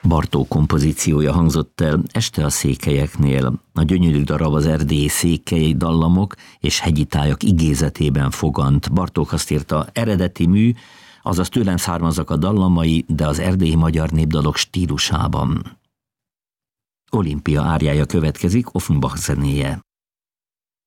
Bartók kompozíciója hangzott el este a Székelyeknél. A gyönyörű darab az erdélyi székelyei dallamok és hegyi tájak igézetében fogant. Bartók azt írta, eredeti mű, azaz tőlem származnak a dallamai, de az erdélyi magyar népdalok stílusában. Olimpia áriája következik, Offenbach zenéje.